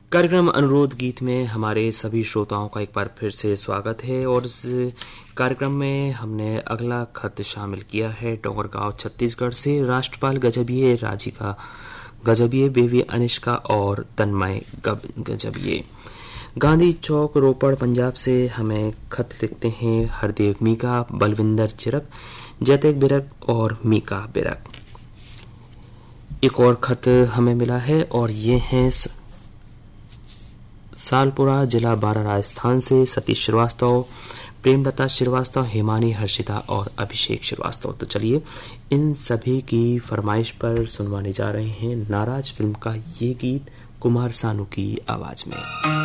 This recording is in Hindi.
कार्यक्रम अनुरोध गीत में हमारे सभी श्रोताओं का एक बार फिर से स्वागत है और इस कार्यक्रम में हमने अगला खत शामिल किया है डोंगरगांव छत्तीसगढ़ से राष्ट्रपाल गजबिये, राजिका गजबिये, बेबी अनिष्का और तन्मय गजबिये। गांधी चौक रोपड़ पंजाब से हमें खत लिखते हैं हरदेव मीका, बलविंदर चिरक, जैतेक बिरक और मीका बिरक। एक और खत हमें मिला है और ये हैं सालपुरा जिला बारा राजस्थान से सतीश श्रीवास्तव, प्रेमलता श्रीवास्तव, हेमानी, हर्षिता और अभिषेक श्रीवास्तव। तो चलिए इन सभी की फरमाइश पर सुनवाने जा रहे हैं नाराज फिल्म का ये गीत कुमार सानू की आवाज में।